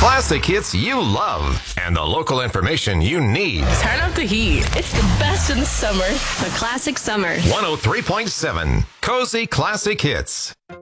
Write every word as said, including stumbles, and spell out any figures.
classic hits you love and the local information you need. Turn up the heat. It's the best in the summer. The classic summer. one oh three point seven Cozy Classic Hits.